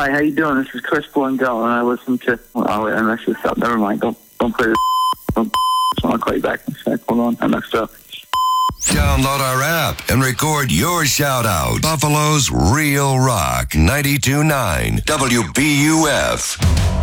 Hi, how you doing? This is Chris Blundell, and I listen to... Oh, wait, I messed this up. Never mind. Don't play this. I'll call you back in a sec. Hold on. I messed up. Download our app and record your shout-out. Buffalo's Real Rock 92.9 WBUF.